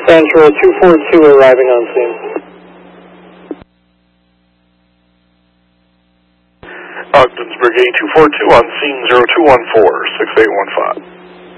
Central 242 arriving on scene. Ogdensburg 8242 on scene 0214, 6815.